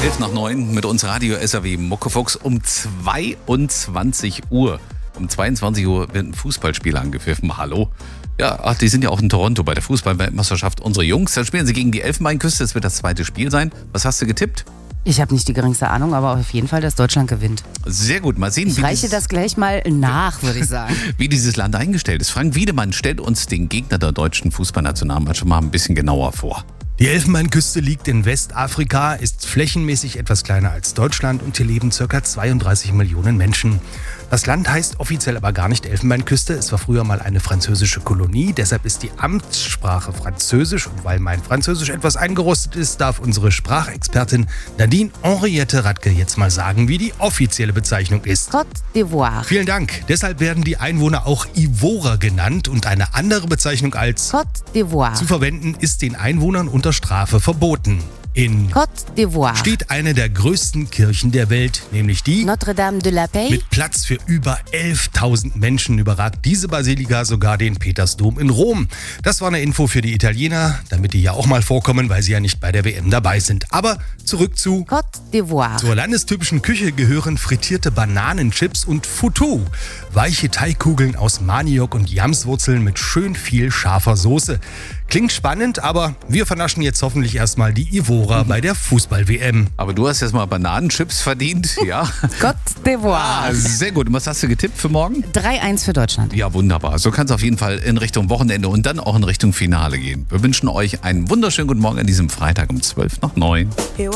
11 nach 9 mit uns Radio SAW Muckefuchs um 22 Uhr. Um 22 Uhr wird ein Fußballspiel angepfiffen. Hallo? Ja, die sind ja auch in Toronto bei der Fußballweltmeisterschaft. Unsere Jungs, dann spielen sie gegen die Elfenbeinküste. Das wird das zweite Spiel sein. Was hast du getippt? Ich habe nicht die geringste Ahnung, aber auf jeden Fall, dass Deutschland gewinnt. Sehr gut, mal sehen, Ich reiche das gleich mal nach, würde ich sagen. wie dieses Land eingestellt ist. Frank Wiedemann stellt uns den Gegner der deutschen Fußballnationalmannschaft mal ein bisschen genauer vor. Die Elfenbeinküste liegt in Westafrika, ist flächenmäßig etwas kleiner als Deutschland und hier leben ca. 32 Millionen Menschen. Das Land heißt offiziell aber gar nicht Elfenbeinküste, es war früher mal eine französische Kolonie, deshalb ist die Amtssprache Französisch und weil mein Französisch etwas eingerostet ist, darf unsere Sprachexpertin Nadine Henriette Radke jetzt mal sagen, wie die offizielle Bezeichnung ist. Côte d'Ivoire. Vielen Dank. Deshalb werden die Einwohner auch Ivorer genannt und eine andere Bezeichnung als Côte d'Ivoire. zu verwenden ist den Einwohnern unter Strafe verboten. In Côte d'Ivoire. steht eine der größten Kirchen der Welt, nämlich die Notre-Dame de la Paix. mit Platz für über 11.000 Menschen überragt diese Basilika sogar den Petersdom in Rom. Das war eine Info für die Italiener, damit die ja auch mal vorkommen, weil sie ja nicht bei der WM dabei sind. Aber zurück zu Côte d'Ivoire. zur landestypischen Küche gehören frittierte Bananenchips und Foutou, weiche Teigkugeln aus Maniok und Yamswurzeln mit schön viel scharfer Soße. Klingt spannend, aber wir vernaschen jetzt hoffentlich erstmal die Ivorer bei der Fußball-WM. Aber du hast jetzt mal Bananenchips verdient, ja? Côte d'Ivoire. Sehr gut. Und was hast du getippt für morgen? 3-1 für Deutschland. Ja, wunderbar. So kann es auf jeden Fall in Richtung Wochenende und dann auch in Richtung Finale gehen. Wir wünschen euch einen wunderschönen guten Morgen an diesem Freitag um 12 nach 9.